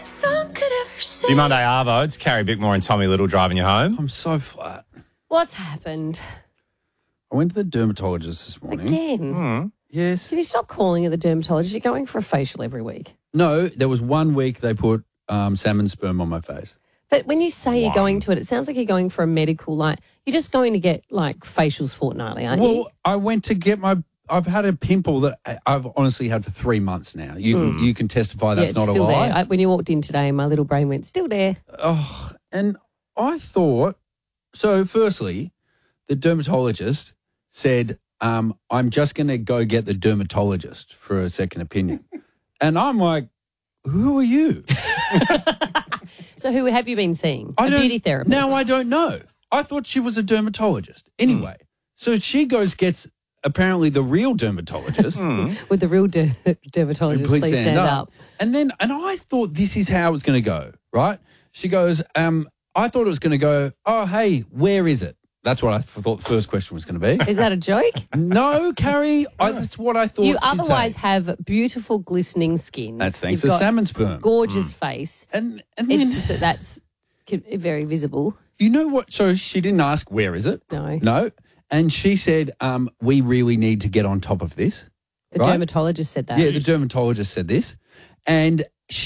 song could ever say. Monday Arvo, it's Carrie Bickmore and Tommy Little driving you home. I'm so flat. What's happened? I went to the dermatologist this morning. Again? Yes. Can you stop calling it the dermatologist? You're going for a facial every week. No, there was 1 week they put salmon sperm on my face. But when you say you're going to it sounds like you're going for a medical, you're just going to get, facials fortnightly, aren't you? Well, I went to get I've had a pimple that I've honestly had for 3 months now. You can testify that's it's not a still lie. there. When you walked in today, my little brain went, still there. Oh, and I thought, so firstly, the dermatologist said, I'm just going to go get the dermatologist for a second opinion. And I'm like, who are you? So who have you been seeing? A beauty therapist? Now I don't know. I thought she was a dermatologist. Anyway, so she gets apparently the real dermatologist. With the real dermatologist, please stand up. And I thought this is how it was going to go, right? She goes, I thought it was going to go, oh, hey, where is it? That's what I thought the first question was going to be. Is that a joke? No, Carrie, that's what I thought You she'd otherwise say. have beautiful, glistening skin. That's thanks You've to got salmon sperm. Gorgeous face. And It's then, just that's very visible. you know what? So she didn't ask, where is it? No. No. And she said, we really need to get on top of this. The Right? dermatologist said that. Yeah, the dermatologist said this. And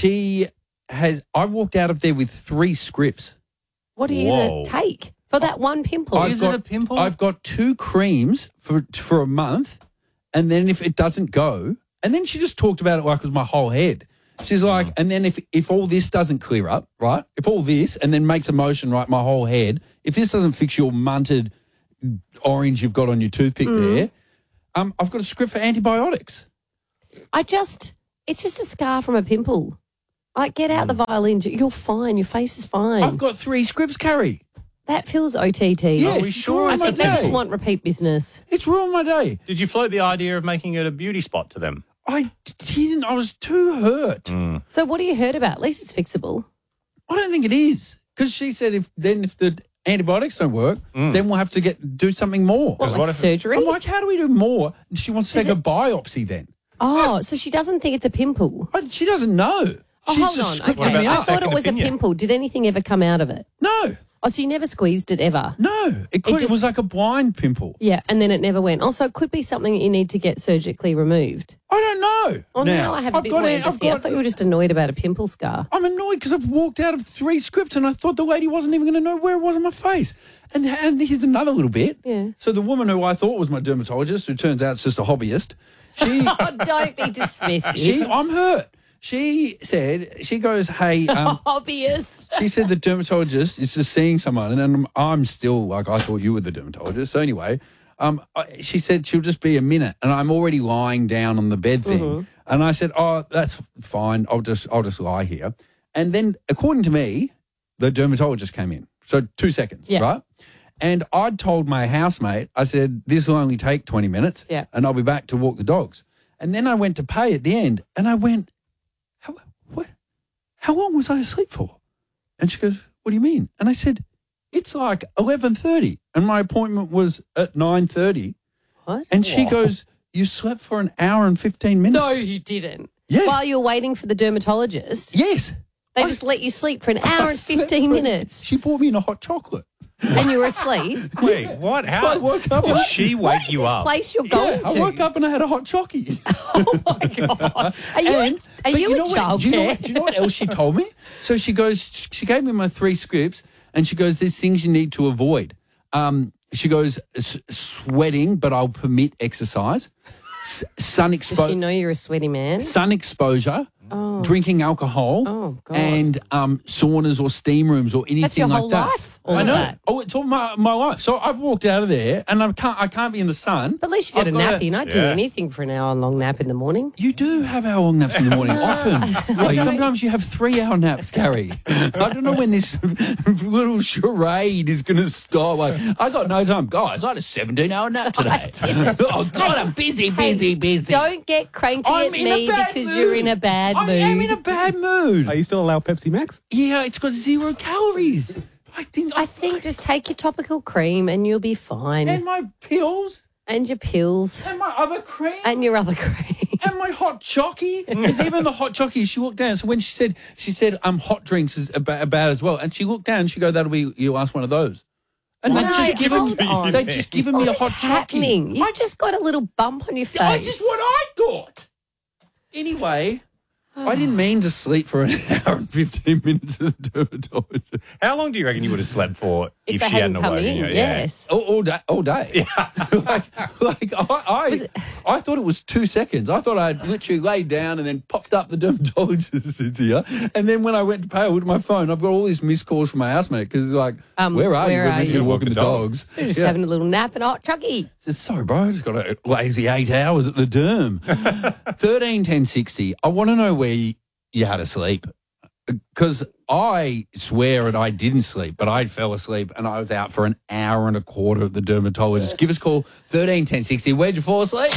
I walked out of there with 3 scripts. What are you going to take for that one pimple? Is it a pimple? I've got 2 creams for a month, and then if it doesn't go, and then she just talked about it like it was my whole head. She's like, and then if all this doesn't clear up, right? If all this and then makes a motion, right, my whole head, if this doesn't fix your munted orange you've got on your toothpick there, I've got a script for antibiotics. It's just a scar from a pimple. Get out the violin. You're fine. Your face is fine. I've got 3 scripts, Carrie. That feels OTT. Yes, Are we sure? I it's think they ruined my just day. want repeat business. It's ruined my day. Did you float the idea of making it a beauty spot to them? I didn't. I was too hurt. So what have you heard about? At least it's fixable. I don't think it is. Because she said if the antibiotics don't work, then we'll have to do something more. What, what if- surgery? I'm like, how do we do more? And she wants to Is take a it- biopsy then. Oh, so she doesn't think it's a pimple. She doesn't know. Oh, She's hold just on. scripted Okay. me I up. thought it Second was a opinion. pimple. Did anything ever come out of it? No, Oh, so you never squeezed it ever? no. It just- was like a blind pimple. Yeah, and then it never went. Also, it could be something that you need to get surgically removed. I don't know. Oh, now I have a bit more empathy. I thought you were just annoyed about a pimple scar. I'm annoyed because I've walked out of 3 scripts and I thought the lady wasn't even going to know where it was on my face. And here's another little bit. Yeah. So the woman who I thought was my dermatologist, who turns out it's just a hobbyist, she, Oh, don't be dismissive. I'm hurt. She said, she goes, hey, Hobbyist. she said the dermatologist is just seeing someone, and I'm still like, I thought you were the dermatologist. So anyway, she said she'll just be a minute, and I'm already lying down on the bed thing, and I said, oh, that's fine. I'll just lie here, and then according to me, the dermatologist came in. So 2 seconds, Yeah. right? And I'd told my housemate, I said, this will only take 20 minutes, Yeah. and I'll be back to walk the dogs. And then I went to pay at the end, and I went, how long was I asleep for? And she goes, what do you mean? And I said, it's like 11:30 and my appointment was at 9:30. What? And she goes, you slept for an hour and 15 minutes. No, you didn't. Yeah. While you were waiting for the dermatologist, Yes. they just let you sleep for an hour and 15 minutes, She bought me in a hot chocolate. and you were asleep. Wait, what? I How woke up. did she What wake is you this up? place you're going I to? woke up and I had a hot chocky. Oh my god! Are you But in know what- childcare? do you know what else she told me? So she goes, she gave me my 3 scripts, and she goes, there's things you need to avoid. She goes, sweating, but I'll permit exercise. Sun Does she exposure. know you're a sweaty man? Sun exposure, drinking alcohol, Oh, God. and saunas or steam rooms or anything That's your like whole that. life. All I of know. that. Oh, it's all my life. So I've walked out of there, and I can't be in the sun. But at least you got I've a got nap. You're not doing anything for an hour-long nap in the morning. You do have hour-long naps in the morning, often. Like, sometimes you have 3-hour naps, Carrie. I don't know when this little charade is going to stop. Like, I got no time. Guys, I had a 17-hour nap today. Oh, God, I'm busy. Don't get cranky I'm at in a me bad because mood. you're in a bad mood. I am in a bad mood. Are you still allowed Pepsi Max? Yeah, it's got 0 calories. I think just take your topical cream and you'll be fine. and my pills And your pills and my other cream. and your other cream. And my hot chockey, because even the hot chockey, she looked down. So when she said, hot drinks is about as well. And she looked down and she go, that'll be, you ask one of those. And No, they'd just given me a What's hot happening? chockey. You just got a little bump on your face. That's just what I thought. Anyway, I didn't mean to sleep for an hour and 15 minutes at the dermatologist. How long do you reckon you would have slept for if they she hadn't come awoken in, you? yes. All day. Yeah. I thought it was 2 seconds. I thought I'd literally laid down and then popped up the dermatologist is here. And then when I went to pay, I looked at my phone. I've got all these missed calls from my housemate because it's like, where are you? We're meant to be walking the dogs. You're just having a little nap and hot chucky. I said, sorry, bro, I just got a lazy 8 hours at the derm. 13 10 60. I want to know where you had to sleep. Because I swear that I didn't sleep, but I fell asleep and I was out for an hour and a quarter at the dermatologist. Give us a call, 13 10 60. Where'd you fall asleep?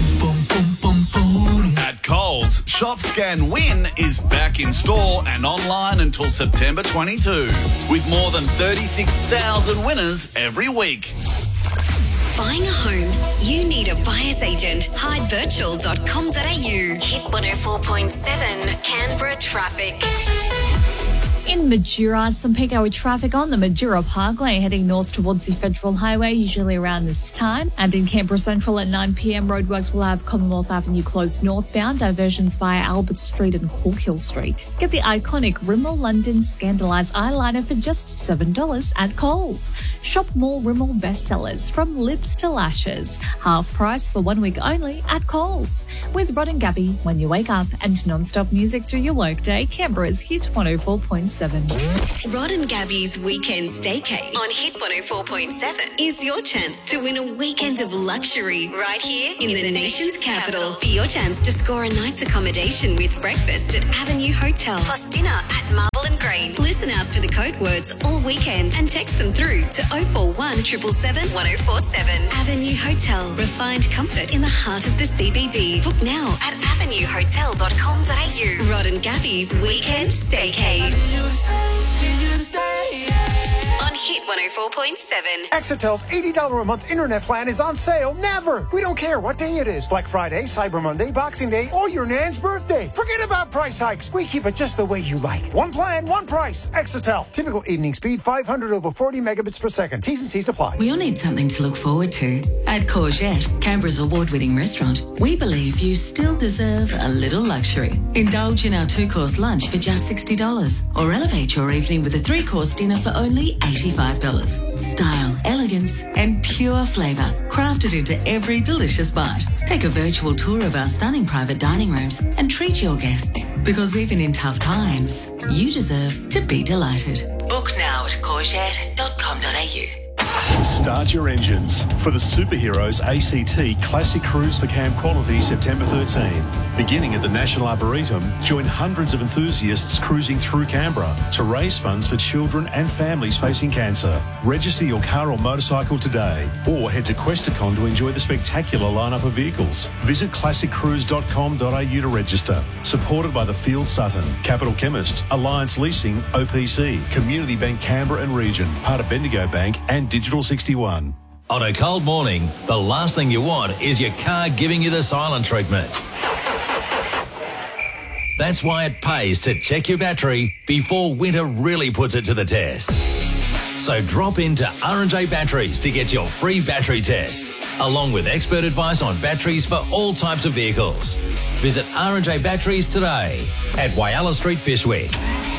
At Coles, Shop Scan Win is back in store and online until September 22, with more than 36,000 winners every week. Buying a home, you need a buyer's agent. HydeBirchall.com.au. Hit 104.7 Canberra traffic. In Majura, some peak hour traffic on the Majura Parkway heading north towards the Federal Highway, usually around this time. And in Canberra Central at 9 p.m, roadworks will have Commonwealth Avenue closed northbound, diversions via Albert Street and Hawkhill Street. Get the iconic Rimmel London Scandalised eyeliner for just $7 at Coles. Shop more Rimmel bestsellers from lips to lashes. Half price for 1 week only at Coles. With Rod and Gabby, when you wake up, and non-stop music through your workday, Canberra's Hit 104.7. Rod and Gabby's Weekend Staycay on Hit 104.7 is your chance to win a weekend of luxury right here in the nation's capital. For your chance to score a night's accommodation with breakfast at Avenue Hotel plus dinner at Marble and Green. Listen out for the code words all weekend and text them through to 041 777 1047. Avenue Hotel, refined comfort in the heart of the CBD. Book now at avenuehotel.com.au. Rod and Gabby's Weekend Staycay. On Hit 104.7. Exitel's $80 a month internet plan is on sale. Never. We don't care what day it is. Black Friday, Cyber Monday, Boxing Day, or your nan's birthday. Forget about price hikes. We keep it just the way you like. One plan, one price. Exitel. Typical evening speed, 500 over 40 megabits per second. T's and C's apply. We all need something to look forward to. At Courgette, Canberra's award-winning restaurant, we believe you still deserve a little luxury. Indulge in our 2-course lunch for just $60, or elevate your evening with a 3-course dinner for only $85. Style, elegance, and pure flavour crafted into every delicious bite. Take a virtual tour of our stunning private dining rooms and treat your guests, because even in tough times, you deserve to be delighted. Book now at courgette.com.au. Start your engines for the Superheroes ACT Classic Cruise for Camp Quality September 13. Beginning at the National Arboretum, join hundreds of enthusiasts cruising through Canberra to raise funds for children and families facing cancer. Register your car or motorcycle today, or head to Questacon to enjoy the spectacular lineup of vehicles. Visit classiccruise.com.au to register. Supported by the Field Sutton, Capital Chemist, Alliance Leasing, OPC, Community Bank Canberra and Region, part of Bendigo Bank and Digital 61. On a cold morning, the last thing you want is your car giving you the silent treatment. That's why it pays to check your battery before winter really puts it to the test. So drop into R&J Batteries to get your free battery test, along with expert advice on batteries for all types of vehicles. Visit R&J Batteries today at Whyalla Street, Fyshwick.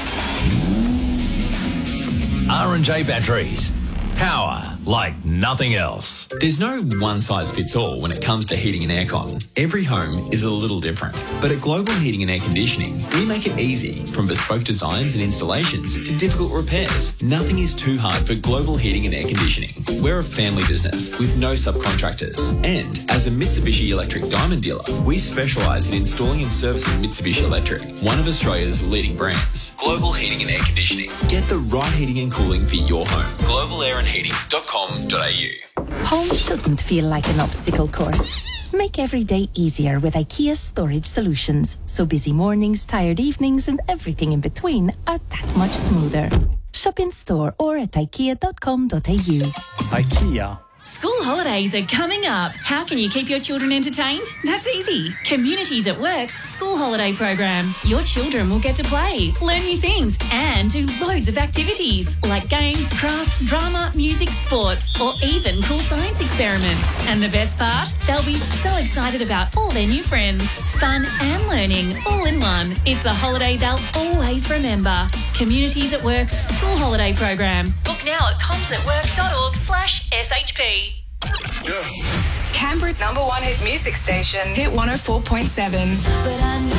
R&J Batteries. Power like nothing else. There's no one-size-fits-all when it comes to heating and aircon. Every home is a little different. But at Global Heating and Air Conditioning, we make it easy, from bespoke designs and installations to difficult repairs. Nothing is too hard for Global Heating and Air Conditioning. We're a family business with no subcontractors. And as a Mitsubishi Electric Diamond dealer, we specialise in installing and servicing Mitsubishi Electric, one of Australia's leading brands. Global Heating and Air Conditioning. Get the right heating and cooling for your home. globalairandheating.com.au. Home shouldn't feel like an obstacle course. Make every day easier with IKEA Storage Solutions, so busy mornings, tired evenings, and everything in between are that much smoother. Shop in store or at ikea.com.au. IKEA. School holidays are coming up. How can you keep your children entertained? That's easy. Communities at Work's school holiday program. Your children will get to play, learn new things, and do loads of activities like games, crafts, drama, music, sports, or even cool science experiments. And the best part? They'll be so excited about all their new friends. Fun and learning all in one. It's the holiday they'll always remember. Communities at Work's school holiday program. Book now at comsatwork.org/SHP. Canberra's #1 hit music station, Hit 104.7.